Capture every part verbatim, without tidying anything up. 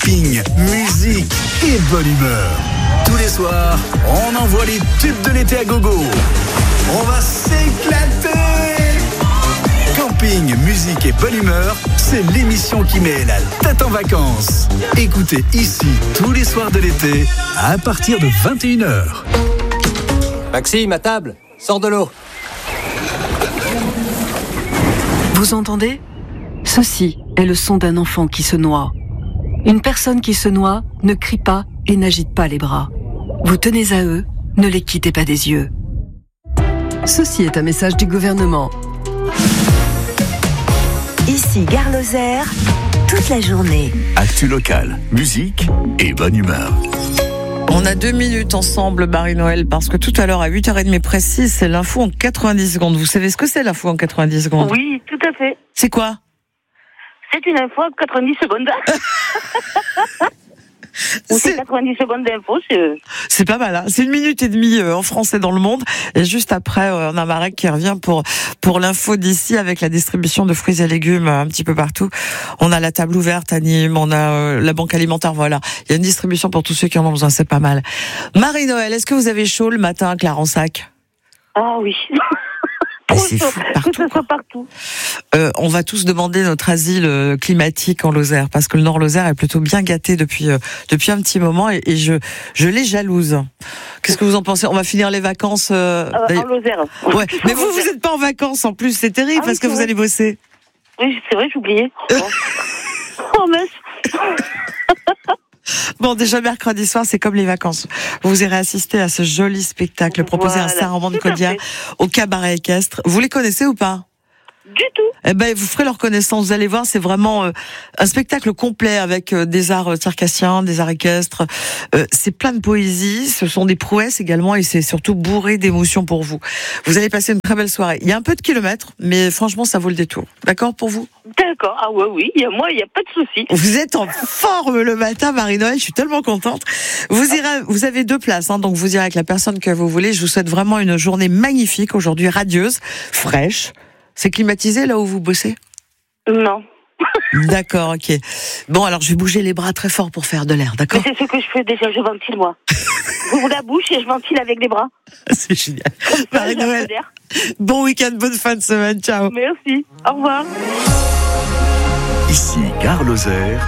camping, musique et bonne humeur. Tous les soirs, on envoie les tubes de l'été à gogo. On va s'éclater. Camping, musique et bonne humeur, c'est l'émission qui met la tête en vacances. Écoutez ici tous les soirs de l'été à partir de vingt et une heures. Maxime, à table, sors de l'eau. Vous entendez ? Ceci est le son d'un enfant qui se noie. Une personne qui se noie ne crie pas et n'agite pas les bras. Vous tenez à eux, ne les quittez pas des yeux. Ceci est un message du gouvernement. Ici Gare Lozère, toute la journée. Actu locale, musique et bonne humeur. On a deux minutes ensemble, Marie-Noël, parce que tout à l'heure, à huit heures trente précise, c'est l'info en quatre-vingt-dix secondes. Vous savez ce que c'est, l'info en quatre-vingt-dix secondes ? Oui, tout à fait. C'est quoi ? C'est une info en quatre-vingt-dix secondes. Ou c'est quatre-vingt-dix secondes d'info, c'est... C'est pas mal, hein. C'est une minute et demie euh, en français dans le monde. Et juste après, euh, on a Marek qui revient pour pour l'info d'ici avec la distribution de fruits et légumes euh, un petit peu partout. On a la table ouverte à Nîmes, on a euh, la banque alimentaire, voilà. Il y a une distribution pour tous ceux qui en ont besoin, c'est pas mal. Marie-Noël, est-ce que vous avez chaud le matin à Clarensac ? Ah oui. C'est fou, partout, que ce soit partout. Euh, on va tous demander notre asile euh, climatique en Lozère, parce que le Nord-Lozère est plutôt bien gâté depuis euh, depuis un petit moment, et, et je je l'ai jalouse. Qu'est-ce que vous en pensez ? On va finir les vacances euh, euh, en Lozère. Ouais, mais vous vous n'êtes pas en vacances en plus, c'est terrible, ah, parce oui, que vous vrai. allez bosser. Oui, c'est vrai, j'oubliais. Oh, oh mince. Bon, déjà mercredi soir, c'est comme les vacances. Vous irez assister à ce joli spectacle proposé voilà, à Saint-Amand-de-Caudière au cabaret équestre. Vous les connaissez ou pas ? Du tout. Eh ben, vous ferez leur connaissance. Vous allez voir, c'est vraiment euh, un spectacle complet avec euh, des arts circassiens, des arts équestres. Euh, c'est plein de poésie. Ce sont des prouesses également, et c'est surtout bourré d'émotions pour vous. Vous allez passer une très belle soirée. Il y a un peu de kilomètres, mais franchement, ça vaut le détour. D'accord pour vous ? D'accord. Ah ouais, oui. Il y a moi, il y a pas de souci. Vous êtes en forme le matin, Marie-Noël. Je suis tellement contente. Vous irez, vous avez deux places, hein, donc vous irez avec la personne que vous voulez. Je vous souhaite vraiment une journée magnifique aujourd'hui, radieuse, fraîche. C'est climatisé là où vous bossez ? Non. D'accord, ok. Bon, alors je vais bouger les bras très fort pour faire de l'air, d'accord ? Mais c'est ce que je fais déjà, je ventile moi. J'ouvre la bouche et je ventile avec les bras. C'est génial. Marie-Noël, bon week-end, bonne fin de semaine, ciao. Merci, au revoir. Ici Gare Lozère,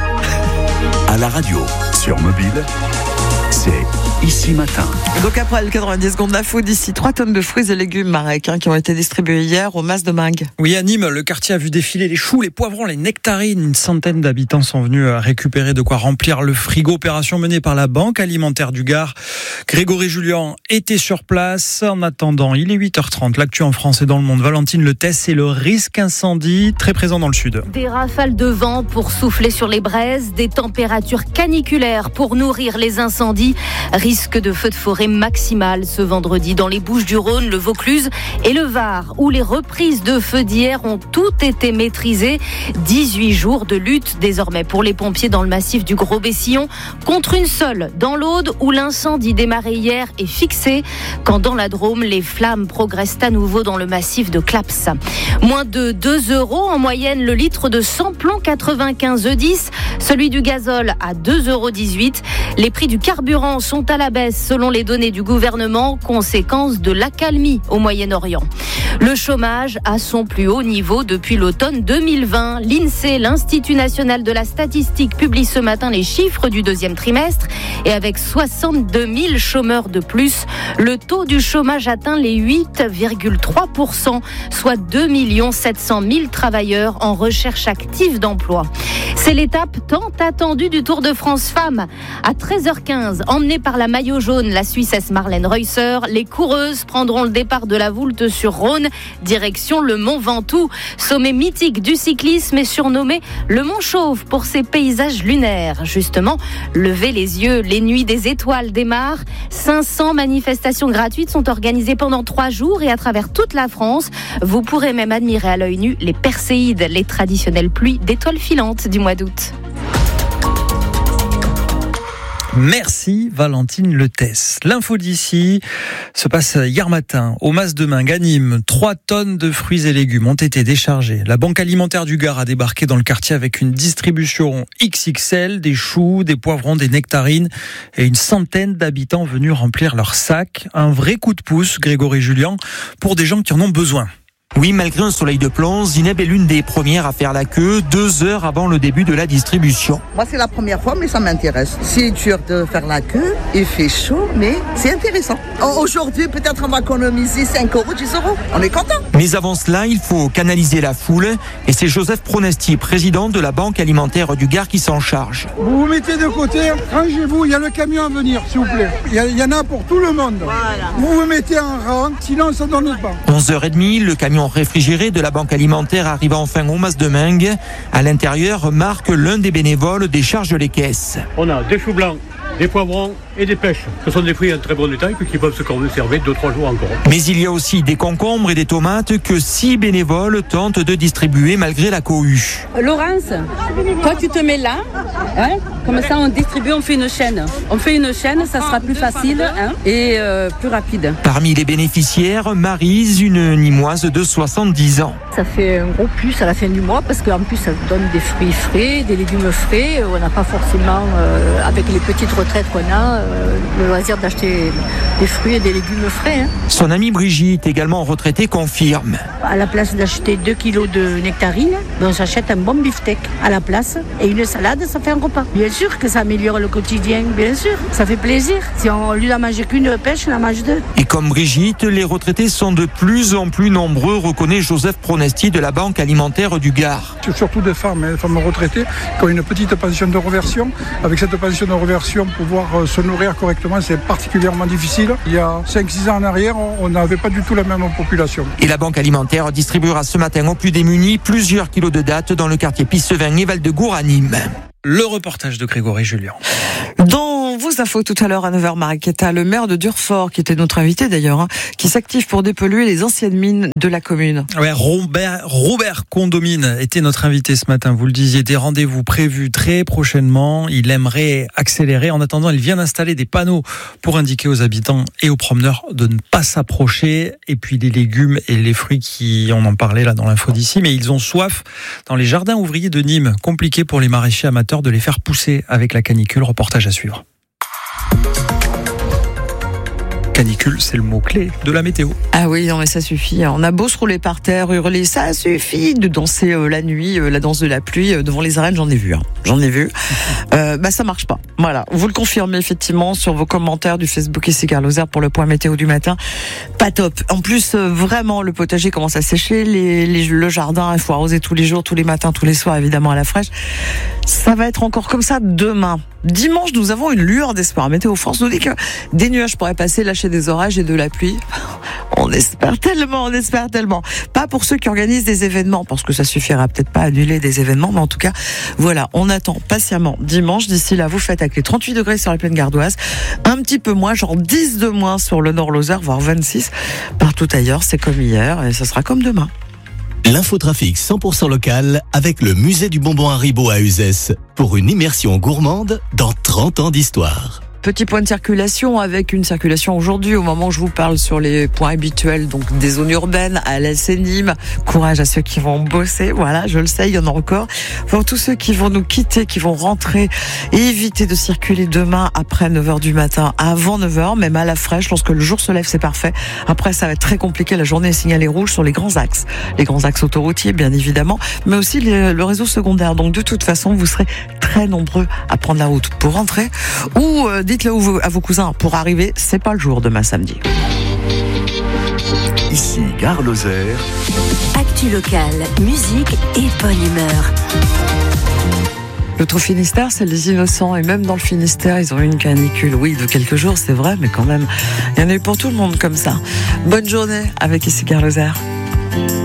à la radio, sur mobile, c'est Ici Matin. Donc après le quatre-vingt-dix secondes d'info d'ici, trois tonnes de fruits et légumes, Marek, hein, qui ont été distribués hier au Mas de Mingue. Oui, à Nîmes, le quartier a vu défiler les choux, les poivrons, les nectarines. Une centaine d'habitants sont venus récupérer de quoi remplir le frigo. Opération menée par la Banque alimentaire du Gard. Grégory Julien était sur place. En attendant, il est huit heures trente. L'actu en France et dans le monde. Valentine Le Test, c'est le risque incendie très présent dans le sud. Des rafales de vent pour souffler sur les braises, des températures caniculaires pour nourrir les incendies. Risque de feu de forêt maximal ce vendredi dans les Bouches-du-Rhône, le Vaucluse et le Var, où les reprises de feux d'hier ont toutes été maîtrisées. dix-huit jours de lutte désormais pour les pompiers dans le massif du Gros-Bessillon, contre une seule dans l'Aude, où l'incendie démarré hier est fixé, quand dans la Drôme, les flammes progressent à nouveau dans le massif de Claps. Moins de deux euros en moyenne le litre de samplon quatre-vingt-quinze E dix, celui du gazole à deux euros dix-huit. Les prix du carburant sont à la baisse selon les données du gouvernement, conséquence de l'accalmie au Moyen-Orient. Le chômage à son plus haut niveau depuis l'automne deux mille vingt. L'INSEE, l'Institut national de la statistique, publie ce matin les chiffres du deuxième trimestre, et avec soixante-deux mille chômeurs de plus, le taux du chômage atteint les huit virgule trois pour cent, soit deux millions sept cent mille travailleurs en recherche active d'emploi. C'est l'étape tant attendue du Tour de France Femmes. À treize heures quinze, emmenée par la maillot jaune, la Suissesse Marlène Reusser, les coureuses prendront le départ de la Voulte sur Rhône, direction le Mont Ventoux. Sommet mythique du cyclisme est surnommé le Mont Chauve pour ses paysages lunaires. Justement, levez les yeux, les nuits des étoiles démarrent. cinq cents manifestations gratuites sont organisées pendant trois jours et à travers toute la France. Vous pourrez même admirer à l'œil nu les Perséides, les traditionnelles pluies d'étoiles filantes du mois d'août. Merci Valentine Letès. L'info d'ici se passe hier matin au Mas de Mingue à Nîmes. Trois tonnes de fruits et légumes ont été déchargées. La Banque alimentaire du Gard a débarqué dans le quartier avec une distribution X X L, des choux, des poivrons, des nectarines et une centaine d'habitants venus remplir leurs sacs. Un vrai coup de pouce, Grégory Julien, pour des gens qui en ont besoin. Oui, malgré un soleil de plomb, Zineb est l'une des premières à faire la queue deux heures avant le début de la distribution. Moi, c'est la première fois, mais ça m'intéresse. C'est dur de faire la queue, il fait chaud, mais c'est intéressant. Aujourd'hui, peut-être on va économiser cinq euros, dix euros. On est content. Mais avant cela, il faut canaliser la foule. Et c'est Joseph Pronesti, président de la Banque alimentaire du Gard, qui s'en charge. Vous vous mettez de côté, rangez-vous, il y a le camion à venir, s'il vous plaît. Il y, y en a pour tout le monde. Voilà. Vous vous mettez en rang, sinon ça donne pas. onze heures trente, le camion réfrigéré de la Banque alimentaire arrive enfin au Mas de Mingue. À l'intérieur, Marc, l'un des bénévoles, décharge les caisses. On a des choux blancs, des poivrons et des pêches. Ce sont des fruits en très bon état et qui peuvent se conserver deux trois jours encore. Mais il y a aussi des concombres et des tomates que six bénévoles tentent de distribuer malgré la cohue. Laurence, toi tu te mets là, hein, comme ça on distribue, on fait une chaîne. On fait une chaîne, ça sera plus facile hein, et euh, plus rapide. Parmi les bénéficiaires, Maryse, une Nîmoise de soixante-dix ans. Ça fait un gros plus à la fin du mois parce qu'en plus ça donne des fruits frais, des légumes frais. On n'a pas forcément, euh, avec les petites retraites qu'on a, euh, le loisir d'acheter des fruits et des légumes frais. Hein. Son amie Brigitte, également retraitée, confirme. À la place d'acheter deux kilos de nectarines, on s'achète un bon beefsteak à la place et une salade, ça fait un repas. Bien sûr que ça améliore le quotidien, bien sûr, ça fait plaisir. Si on, au lieu d'en manger qu'une pêche, on en mange deux. Et comme Brigitte, les retraités sont de plus en plus nombreux, reconnaît Joseph Pronesti de la Banque alimentaire du Gard. C'est surtout des femmes, des femmes retraitées qui ont une petite pension de reversion. Avec cette pension de reversion, pouvoir se nourrir correctement, c'est particulièrement difficile. Il y a cinq six ans en arrière, on n'avait pas du tout la même population. Et la Banque alimentaire distribuera ce matin aux plus démunis plusieurs kilos de dattes dans le quartier Pissevin et Val-de-Gour à Nîmes. Le reportage de Grégory Julien. Dans vos infos tout à l'heure à neuf heures, Mariquetta, le maire de Durfort, qui était notre invité d'ailleurs, hein, qui s'active pour dépolluer les anciennes mines de la commune. Ouais, Robert, Robert Condomine était notre invité ce matin. Vous le disiez, des rendez-vous prévus très prochainement. Il aimerait accélérer. En attendant, il vient d'installer des panneaux pour indiquer aux habitants et aux promeneurs de ne pas s'approcher. Et puis les légumes et les fruits qui, on en parlait là dans l'info d'ici, mais ils ont soif dans les jardins ouvriers de Nîmes. Compliqué pour les maraîchers amateurs de les faire pousser avec la canicule. Reportage à suivre. Canicule, c'est le mot-clé de la météo. Ah oui, non mais ça suffit. On a beau se rouler par terre, hurler, ça suffit de danser euh, la nuit, euh, la danse de la pluie euh, devant les arènes, j'en ai vu. Hein. J'en ai vu. Euh, bah ça marche pas. Voilà, vous le confirmez effectivement sur vos commentaires du Facebook ici Gare Lozère pour le point météo du matin. Pas top. En plus, euh, vraiment, le potager commence à sécher, les, les, le jardin, il faut arroser tous les jours, tous les matins, tous les soirs, évidemment à la fraîche. Ça va être encore comme ça demain. Dimanche, nous avons une lueur d'espoir. Météo France nous dit que des nuages pourraient passer, lâcher des orages et de la pluie. On espère tellement, on espère tellement. Pas pour ceux qui organisent des événements, parce que ça suffira peut-être pas à annuler des événements, mais en tout cas, voilà, on attend patiemment dimanche. D'ici là, vous faites avec les trente-huit degrés sur la plaine gardoise, un petit peu moins, genre dix de moins sur le nord Lozère, voire vingt-six. Partout ailleurs, c'est comme hier et ça sera comme demain. L'infotrafic cent pour cent local avec le musée du bonbon Haribo à Uzès pour une immersion gourmande dans trente ans d'histoire. Petit point de circulation avec une circulation aujourd'hui au moment où je vous parle sur les points habituels, donc des zones urbaines à l'A C Nîmes. Courage à ceux qui vont bosser, voilà, je le sais, il y en a encore. Pour tous ceux qui vont nous quitter, qui vont rentrer, évitez de circuler demain après neuf heures du matin, avant neuf heures, même à la fraîche, lorsque le jour se lève, c'est parfait. Après, ça va être très compliqué, la journée est signalée rouge sur les grands axes. Les grands axes autoroutiers, bien évidemment, mais aussi les, le réseau secondaire. Donc de toute façon, vous serez très nombreux à prendre la route pour rentrer ou euh, dites-le à vos cousins, pour arriver, c'est pas le jour demain samedi. Ici, Gare Lozère. Actu locale, musique et bonne humeur. L'autre Finistère, c'est les innocents. Et même dans le Finistère, ils ont eu une canicule. Oui, de quelques jours, c'est vrai, mais quand même, il y en a eu pour tout le monde comme ça. Bonne journée avec ici Gare Lozère.